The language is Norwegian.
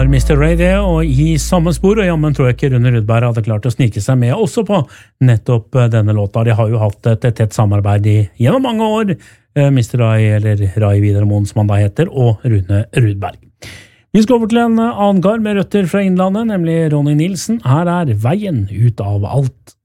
var Mr. Ray det, og I samme spor, og jammen tror jeg ikke Rune Rudberg hadde klart å snike seg med også på nettopp denne låta. De har jo hatt et tett samarbeid gjennom mange år, Mr. Ray, eller Ray Widermoen som han da heter, og Rune Rudberg. Vi skal over til en annen kar med røtter fra Innlandet, nemlig Ronny Nilsen. Her Veien ut av alt.